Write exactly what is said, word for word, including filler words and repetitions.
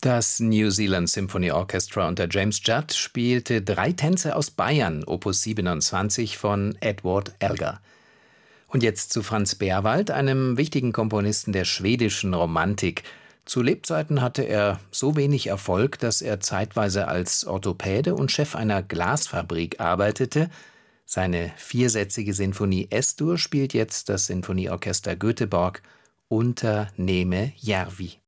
Das New Zealand Symphony Orchestra unter James Judd spielte drei Tänze aus Bayern, Opus siebenundzwanzig von Edward Elgar. Und jetzt zu Franz Berwald, einem wichtigen Komponisten der schwedischen Romantik. Zu Lebzeiten hatte er so wenig Erfolg, dass er zeitweise als Orthopäde und Chef einer Glasfabrik arbeitete. Seine viersätzige Sinfonie S-Dur spielt jetzt das Sinfonieorchester Göteborg unter Neeme Järvi.